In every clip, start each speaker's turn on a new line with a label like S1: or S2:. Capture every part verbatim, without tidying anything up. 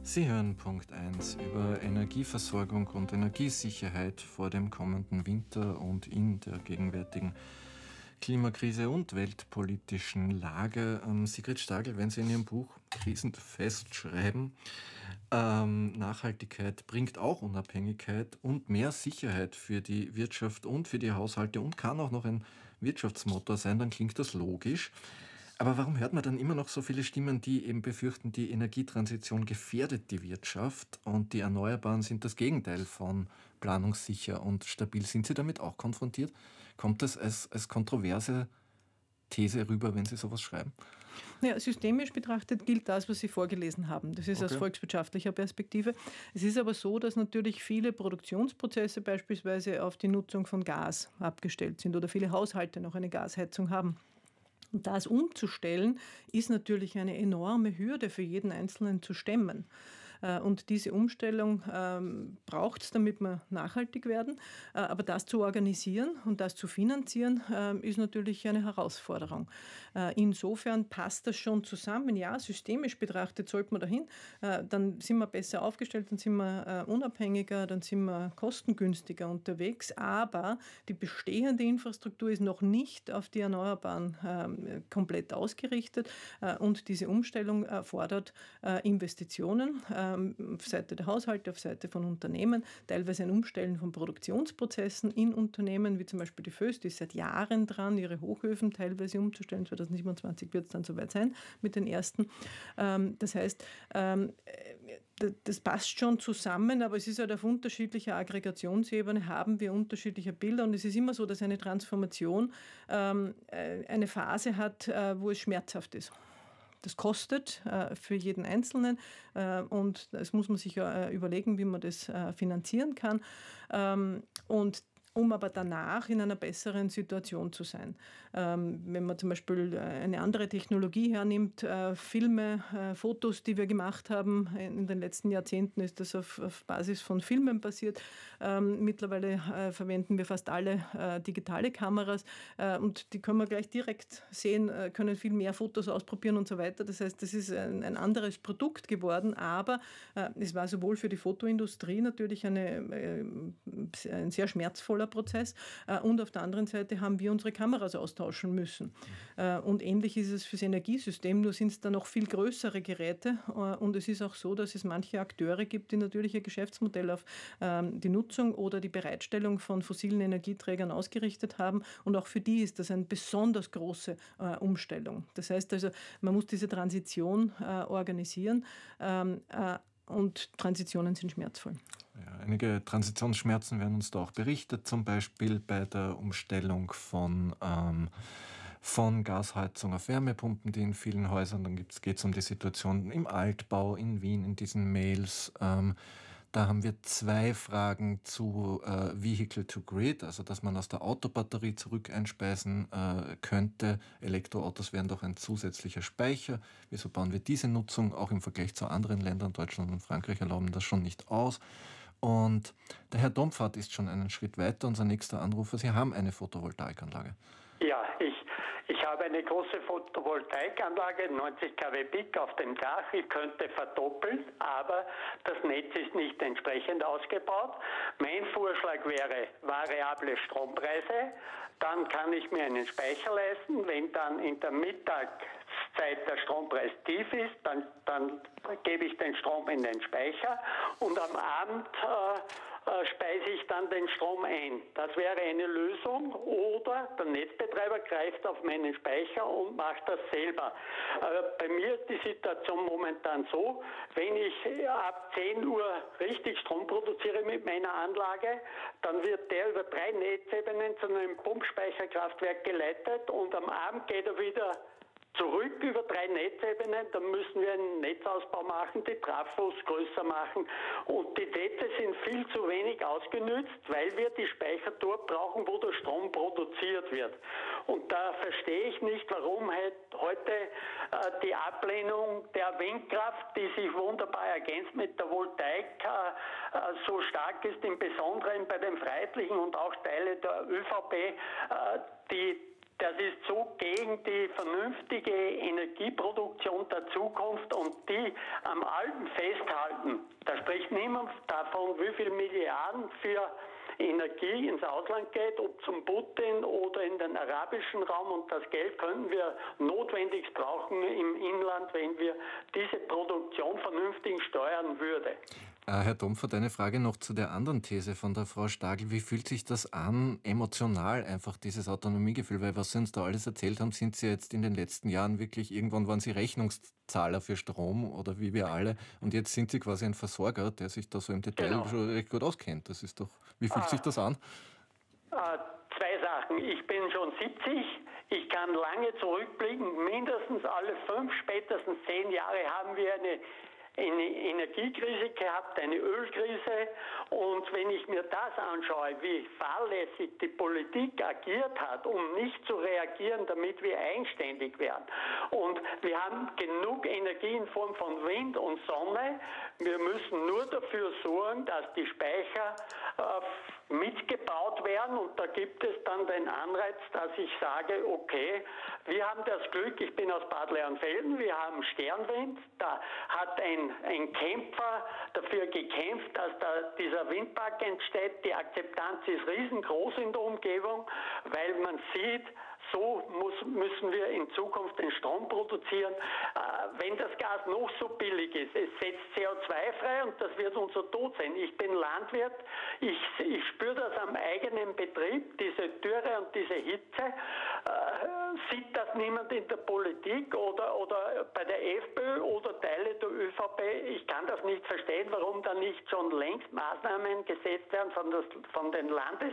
S1: Sie hören Punkt eins über Energieversorgung und Energiesicherheit vor dem kommenden Winter und in der gegenwärtigen Klimakrise und weltpolitischen Lage. Ähm, Sigrid Stagl, wenn Sie in Ihrem Buch krisenfest schreiben, ähm, Nachhaltigkeit bringt auch Unabhängigkeit und mehr Sicherheit für die Wirtschaft und für die Haushalte und kann auch noch ein Wirtschaftsmotor sein, dann klingt das logisch. Aber warum hört man dann immer noch so viele Stimmen, die eben befürchten, die Energietransition gefährdet die Wirtschaft und die Erneuerbaren sind das Gegenteil von planungssicher und stabil? Sind Sie damit auch konfrontiert? Kommt das als, als kontroverse These rüber, wenn Sie sowas schreiben?
S2: Ja, systemisch betrachtet gilt das, was Sie vorgelesen haben. Das ist okay. Aus volkswirtschaftlicher Perspektive. Es ist aber so, dass natürlich viele Produktionsprozesse beispielsweise auf die Nutzung von Gas abgestellt sind oder viele Haushalte noch eine Gasheizung haben. Und das umzustellen, ist natürlich eine enorme Hürde für jeden Einzelnen zu stemmen. Und diese Umstellung ähm, braucht es, damit wir nachhaltig werden. Aber das zu organisieren und das zu finanzieren, äh, ist natürlich eine Herausforderung. Äh, insofern passt das schon zusammen. Ja, systemisch betrachtet sollte man dahin. Äh, dann sind wir besser aufgestellt, dann sind wir äh, unabhängiger, dann sind wir kostengünstiger unterwegs. Aber die bestehende Infrastruktur ist noch nicht auf die Erneuerbaren äh, komplett ausgerichtet. Äh, und diese Umstellung erfordert äh, Investitionen. Äh, auf Seite der Haushalte, auf Seite von Unternehmen, teilweise ein Umstellen von Produktionsprozessen in Unternehmen, wie zum Beispiel die Föst, die ist seit Jahren dran, ihre Hochöfen teilweise umzustellen. zwanzig siebenundzwanzig wird es dann soweit sein mit den ersten. Das heißt, das passt schon zusammen, aber es ist halt auf unterschiedlicher Aggregationsebene haben wir unterschiedliche Bilder und es ist immer so, dass eine Transformation eine Phase hat, wo es schmerzhaft ist. Das kostet äh, für jeden Einzelnen äh, und das muss man sich äh, überlegen, wie man das äh, finanzieren kann. Ähm, und um aber danach in einer besseren Situation zu sein. Ähm, wenn man zum Beispiel eine andere Technologie hernimmt, äh, Filme, äh, Fotos, die wir gemacht haben, in den letzten Jahrzehnten ist das auf, auf Basis von Filmen passiert. Ähm, mittlerweile äh, verwenden wir fast alle äh, digitale Kameras äh, und die können wir gleich direkt sehen, äh, können viel mehr Fotos ausprobieren und so weiter. Das heißt, das ist ein, ein anderes Produkt geworden, aber äh, es war sowohl für die Fotoindustrie natürlich eine, äh, ein sehr schmerzvoller Prozess und auf der anderen Seite haben wir unsere Kameras austauschen müssen. Und ähnlich ist es fürs Energiesystem, nur sind es da noch viel größere Geräte und es ist auch so, dass es manche Akteure gibt, die natürlich ihr Geschäftsmodell auf die Nutzung oder die Bereitstellung von fossilen Energieträgern ausgerichtet haben und auch für die ist das eine besonders große Umstellung. Das heißt also, man muss diese Transition organisieren und Transitionen sind schmerzvoll.
S1: Ja, einige Transitionsschmerzen werden uns da auch berichtet, zum Beispiel bei der Umstellung von, ähm, von Gasheizung auf Wärmepumpen, die in vielen Häusern, dann geht es um die Situation im Altbau in Wien, in diesen Mails. Ähm, da haben wir zwei Fragen zu äh, Vehicle to Grid, also dass man aus der Autobatterie zurück einspeisen äh, könnte. Elektroautos wären doch ein zusätzlicher Speicher. Wieso bauen wir diese Nutzung auch im Vergleich zu anderen Ländern, Deutschland und Frankreich, erlauben das schon nicht aus? Und der Herr Dompfat ist schon einen Schritt weiter, unser nächster Anrufer. Sie haben eine Photovoltaikanlage.
S3: Ja, ich, ich habe eine große Photovoltaikanlage, neunzig Kilowatt Peak auf dem Dach. Ich könnte verdoppeln, aber das Netz ist nicht entsprechend ausgebaut. Mein Vorschlag wäre variable Strompreise. Dann kann ich mir einen Speicher leisten. Wenn dann in der Mittagszeit der Strompreis tief ist, dann, dann gebe ich den Strom in den Speicher und am Abend äh, äh, speise ich dann den Strom ein. Das wäre eine Lösung. Oder der Netzbetreiber greift auf meinen Speicher und macht das selber. Äh, bei mir ist die Situation momentan so, wenn ich ab zehn Uhr richtig Strom produziere mit meiner Anlage, dann wird der über drei Netzebenen zu einem Pumpspeicherkraftwerk geleitet und am Abend geht er wieder zurück über drei Netzebenen, dann müssen wir einen Netzausbau machen, die Trafos größer machen und die Netze sind viel zu wenig ausgenützt, weil wir die Speicher dort brauchen, wo der Strom produziert wird. Und da verstehe ich nicht, warum halt heute äh, die Ablehnung der Windkraft, die sich wunderbar ergänzt mit der Voltaik, äh, äh, so stark ist, im Besonderen bei den Freiheitlichen und auch Teile der ÖVP, äh, die Das ist so gegen die vernünftige Energieproduktion der Zukunft und die am Alten festhalten, da spricht niemand davon, wie viele Milliarden für Energie ins Ausland geht, ob zum Putin oder in den arabischen Raum, und das Geld könnten wir notwendig brauchen im Inland, wenn wir diese Produktion vernünftig steuern würden.
S1: Herr Dompfert, eine Frage noch zu der anderen These von der Frau Stagl. Wie fühlt sich das an, emotional einfach dieses Autonomiegefühl? Weil was Sie uns da alles erzählt haben, sind Sie jetzt in den letzten Jahren wirklich, irgendwann waren Sie Rechnungszahler für Strom oder wie wir alle, und jetzt sind Sie quasi ein Versorger, der sich da so im Detail genau. schon recht gut auskennt. Das ist doch, wie fühlt ah, sich das an?
S3: Ah, zwei Sachen. Ich bin schon siebzig. Ich kann lange zurückblicken. Mindestens alle fünf, spätestens zehn Jahre haben wir eine eine Energiekrise gehabt, eine Ölkrise, und wenn ich mir das anschaue, wie fahrlässig die Politik agiert hat, um nicht zu reagieren, damit wir eigenständig werden. Und wir haben genug Energie in Form von Wind und Sonne. Wir müssen nur dafür sorgen, dass die Speicher äh, mitgebaut werden, und da gibt es dann den Anreiz, dass ich sage, okay, wir haben das Glück, ich bin aus Bad Leonfelden, wir haben Sternwind, da hat ein, ein Kämpfer dafür gekämpft, dass da dieser Windpark entsteht. Die Akzeptanz ist riesengroß in der Umgebung, weil man sieht, so muss, müssen wir in Zukunft den Strom produzieren. Äh, wenn das Gas noch so billig ist, es setzt C O zwei frei, und das wird unser Tod sein. Ich bin Landwirt, ich, ich spüre das am eigenen Betrieb, diese Dürre und diese Hitze. Äh, sieht das niemand in der Politik oder, oder bei der FPÖ oder Teile der ÖVP? Ich kann das nicht verstehen, warum da nicht schon längst Maßnahmen gesetzt werden von, das, von den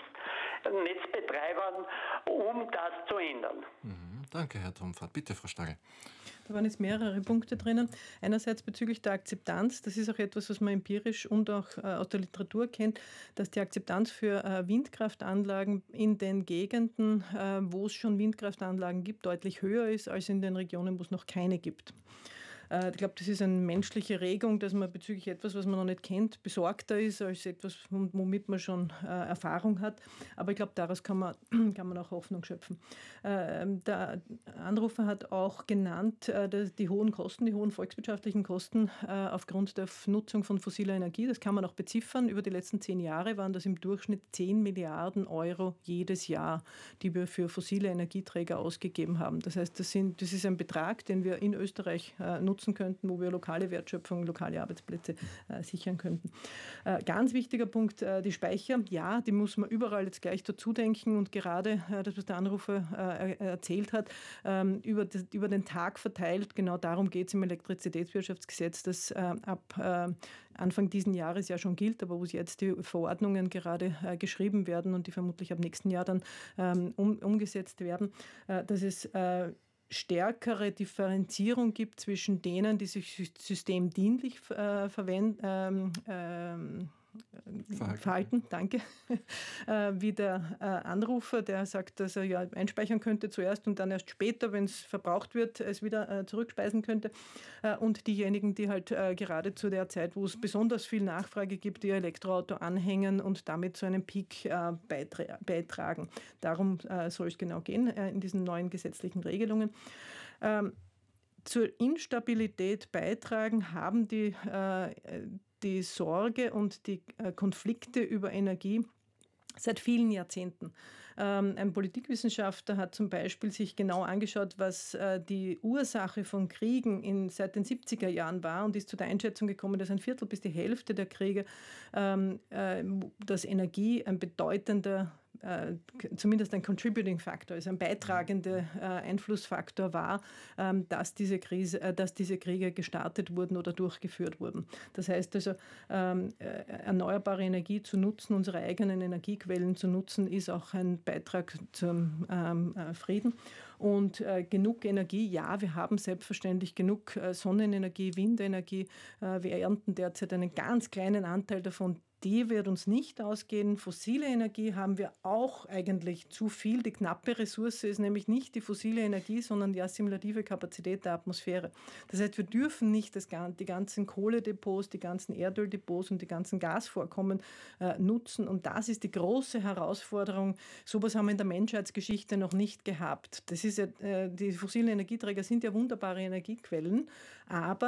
S3: Landesnetzbetreibern, um das zu ändern.
S1: Mhm, danke, Herr Dompfert. Bitte, Frau Stagl.
S2: Da waren jetzt mehrere Punkte drinnen. Einerseits bezüglich der Akzeptanz. Das ist auch etwas, was man empirisch und auch äh, aus der Literatur kennt, dass die Akzeptanz für äh, Windkraftanlagen in den Gegenden, äh, wo es schon Windkraftanlagen gibt, deutlich höher ist als in den Regionen, wo es noch keine gibt. Ich glaube, das ist eine menschliche Regung, dass man bezüglich etwas, was man noch nicht kennt, besorgter ist als etwas, womit man schon äh, Erfahrung hat. Aber ich glaube, daraus kann man, kann man auch Hoffnung schöpfen. Äh, der Anrufer hat auch genannt, äh, die hohen Kosten, die hohen volkswirtschaftlichen Kosten äh, aufgrund der Nutzung von fossiler Energie. Das kann man auch beziffern. Über die letzten zehn Jahre waren das im Durchschnitt zehn Milliarden Euro jedes Jahr, die wir für fossile Energieträger ausgegeben haben. Das heißt, das, sind, das ist ein Betrag, den wir in Österreich äh, nutzen könnten, wo wir lokale Wertschöpfung, lokale Arbeitsplätze äh, sichern könnten. Äh, ganz wichtiger Punkt, äh, die Speicher. Ja, die muss man überall jetzt gleich dazu denken, und gerade äh, das, was der Anrufer äh, erzählt hat, ähm, über, das, über den Tag verteilt, genau darum geht es im Elektrizitätswirtschaftsgesetz, das äh, ab äh, Anfang diesen Jahres ja schon gilt, aber wo jetzt die Verordnungen gerade äh, geschrieben werden und die vermutlich ab nächsten Jahr dann ähm, um, umgesetzt werden, äh, dass es äh, stärkere Differenzierung gibt zwischen denen, die sich systemdienlich äh, verwenden, ähm, ähm, Verhalten. Verhalten, danke, äh, wie der äh, Anrufer, der sagt, dass er ja einspeichern könnte zuerst und dann erst später, wenn es verbraucht wird, es wieder äh, zurückspeisen könnte. Äh, und diejenigen, die halt äh, gerade zu der Zeit, wo es besonders viel Nachfrage gibt, ihr Elektroauto anhängen und damit zu einem Peak äh, beitra- beitragen. Darum äh, soll es genau gehen äh, in diesen neuen gesetzlichen Regelungen. Ähm, zur Instabilität beitragen haben die äh, die Sorge und die äh, Konflikte über Energie seit vielen Jahrzehnten. Ähm, ein Politikwissenschaftler hat zum Beispiel sich genau angeschaut, was äh, die Ursache von Kriegen in, seit den siebziger Jahren war, und ist zu der Einschätzung gekommen, dass ein Viertel bis die Hälfte der Kriege, ähm, äh, dass Energie ein bedeutender, äh, zumindest ein Contributing Factor, also ein beitragender äh, Einflussfaktor war, ähm, dass, diese Krise, äh, dass diese Kriege gestartet wurden oder durchgeführt wurden. Das heißt also, ähm, äh, erneuerbare Energie zu nutzen, unsere eigenen Energiequellen zu nutzen, ist auch ein Beitrag zum ähm, äh, Frieden. Und äh, genug Energie, ja, wir haben selbstverständlich genug äh, Sonnenenergie, Windenergie. Äh, wir ernten derzeit einen ganz kleinen Anteil davon. Die wird uns nicht ausgehen. Fossile Energie haben wir auch eigentlich zu viel. Die knappe Ressource ist nämlich nicht die fossile Energie, sondern die assimiliative Kapazität der Atmosphäre. Das heißt, wir dürfen nicht das, die ganzen Kohledepots, die ganzen Erdöldepots und die ganzen Gasvorkommen äh, nutzen. Und das ist die große Herausforderung. Sowas haben wir in der Menschheitsgeschichte noch nicht gehabt. Das ist ja, äh, die fossilen Energieträger sind ja wunderbare Energiequellen, aber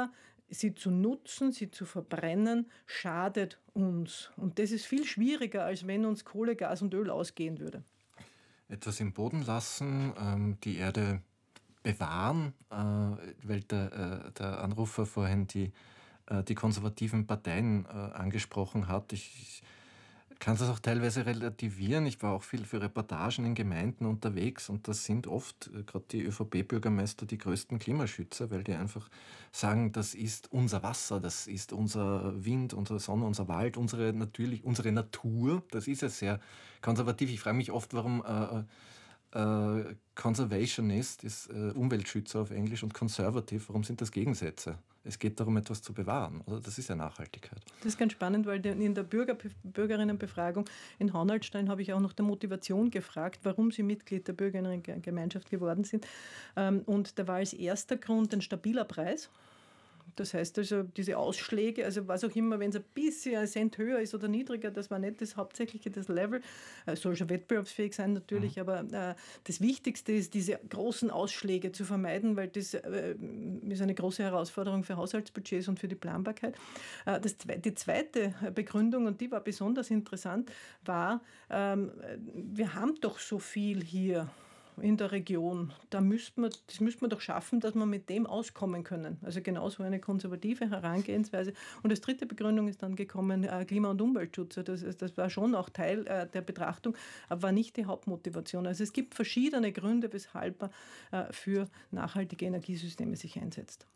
S2: sie zu nutzen, sie zu verbrennen, schadet uns. Und das ist viel schwieriger, als wenn uns Kohle, Gas und Öl ausgehen würde.
S1: Etwas im Boden lassen, ähm, die Erde bewahren, äh, weil der, äh, der Anrufer vorhin die, äh, die konservativen Parteien äh, angesprochen hat. Ich, ich kann das auch teilweise relativieren. Ich war auch viel für Reportagen in Gemeinden unterwegs und das sind oft äh, gerade die ÖVP-Bürgermeister die größten Klimaschützer, weil die einfach sagen, das ist unser Wasser, das ist unser Wind, unsere Sonne, unser Wald, unsere, natürlich, unsere Natur. Das ist ja sehr konservativ. Ich frage mich oft, warum äh, äh, Conservationist ist äh, Umweltschützer auf Englisch und Conservative, warum sind das Gegensätze? Es geht darum, etwas zu bewahren. Also das ist ja Nachhaltigkeit.
S2: Das ist ganz spannend, weil in der Bürger, Bürgerinnenbefragung in Honolstein habe ich auch nach der Motivation gefragt, warum sie Mitglied der Bürgerinnengemeinschaft geworden sind. Und da war als erster Grund ein stabiler Preis. Das heißt also, diese Ausschläge, also was auch immer, wenn es ein bisschen ein Cent höher ist oder niedriger, das war nicht das Hauptsächliche, das Level. Es soll schon wettbewerbsfähig sein natürlich, mhm. aber äh, das Wichtigste ist, diese großen Ausschläge zu vermeiden, weil das äh, ist eine große Herausforderung für Haushaltsbudgets und für die Planbarkeit. Äh, das, die zweite Begründung, und die war besonders interessant, war, ähm, wir haben doch so viel hier in der Region. Da müsste man, das müsste man doch schaffen, dass wir mit dem auskommen können. Also genauso eine konservative Herangehensweise. Und als dritte Begründung ist dann gekommen äh, Klima- und Umweltschutz. Das, das war schon auch Teil äh, der Betrachtung, aber war nicht die Hauptmotivation. Also es gibt verschiedene Gründe, weshalb man äh, für nachhaltige Energiesysteme sich einsetzt.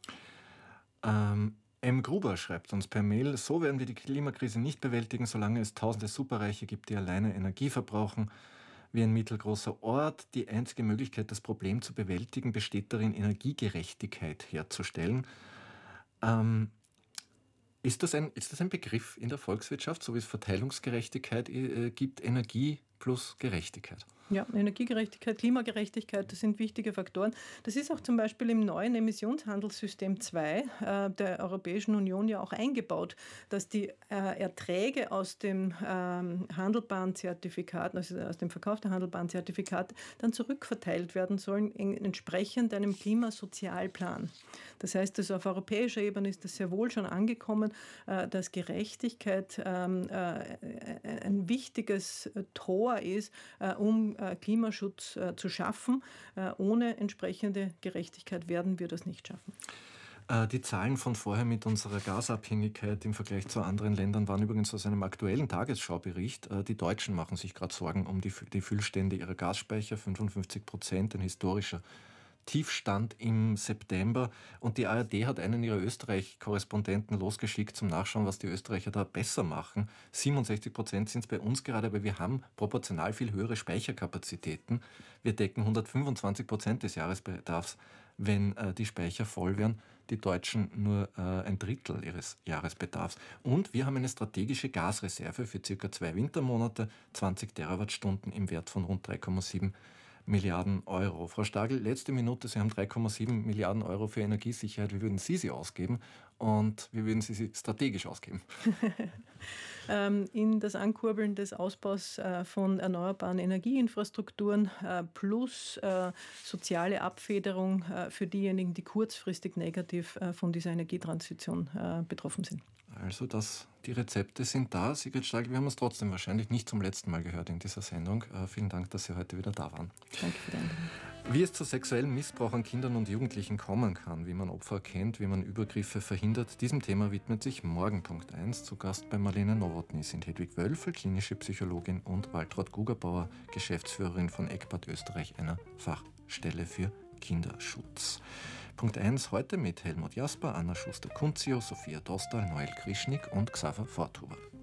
S1: Ähm M. Gruber schreibt uns per Mail, so werden wir die Klimakrise nicht bewältigen, solange es tausende Superreiche gibt, die alleine Energie verbrauchen. Wie ein mittelgroßer Ort. Die einzige Möglichkeit, das Problem zu bewältigen, besteht darin, Energiegerechtigkeit herzustellen. Ähm, ist, das ein, ist das ein Begriff in der Volkswirtschaft, so wie es Verteilungsgerechtigkeit äh, gibt, Energie plus Gerechtigkeit?
S2: Ja, Energiegerechtigkeit, Klimagerechtigkeit, das sind wichtige Faktoren. Das ist auch zum Beispiel im neuen Emissionshandelssystem zwei äh, der Europäischen Union ja auch eingebaut, dass die äh, Erträge aus dem ähm, handelbaren Zertifikat, also aus dem Verkauf der handelbaren Zertifikate, dann zurückverteilt werden sollen, in, entsprechend einem Klimasozialplan. Das heißt, also auf europäischer Ebene ist das sehr wohl schon angekommen, äh, dass Gerechtigkeit ähm, äh, ein wichtiges Tor ist, äh, um Klimaschutz äh, zu schaffen. Äh, ohne entsprechende Gerechtigkeit werden wir das nicht schaffen.
S1: Äh, die Zahlen von vorher mit unserer Gasabhängigkeit im Vergleich zu anderen Ländern waren übrigens aus einem aktuellen Tagesschaubericht. Äh, die Deutschen machen sich gerade Sorgen um die, die Füllstände ihrer Gasspeicher, fünfundfünfzig Prozent, ein historischer Tiefstand im September. Und die A R D hat einen ihrer Österreich-Korrespondenten losgeschickt zum Nachschauen, was die Österreicher da besser machen. siebenundsechzig Prozent sind es bei uns gerade, aber wir haben proportional viel höhere Speicherkapazitäten. Wir decken hundertfünfundzwanzig Prozent des Jahresbedarfs, wenn äh, die Speicher voll wären. Die Deutschen nur äh, ein Drittel ihres Jahresbedarfs. Und wir haben eine strategische Gasreserve für circa zwei Wintermonate, zwanzig Terawattstunden im Wert von rund drei Komma sieben Milliarden Euro. Frau Stagl, letzte Minute, Sie haben drei Komma sieben Milliarden Euro für Energiesicherheit. Wie würden Sie sie ausgeben und wie würden Sie sie strategisch ausgeben?
S2: In das Ankurbeln des Ausbaus von erneuerbaren Energieinfrastrukturen plus soziale Abfederung für diejenigen, die kurzfristig negativ von dieser Energietransition betroffen sind.
S1: Also das, die Rezepte sind da. Sigrid Stagl, wir haben uns trotzdem wahrscheinlich nicht zum letzten Mal gehört in dieser Sendung. Äh, vielen Dank, dass Sie heute wieder da waren.
S2: Danke für die Einladung.
S1: Wie es zu sexuellem Missbrauch an Kindern und Jugendlichen kommen kann, wie man Opfer erkennt, wie man Übergriffe verhindert, diesem Thema widmet sich morgen Punkt eins. Zu Gast bei Marlene Nowotny sind Hedwig Wölfel, klinische Psychologin, und Waltraud Gugerbauer, Geschäftsführerin von Eckbad Österreich, einer Fachstelle für Kinderschutz. Punkt eins heute mit Helmut Jasper, Anna Schuster-Kunzio, Sophia Dostal, Noel Krischnik und Xaver Forthuber.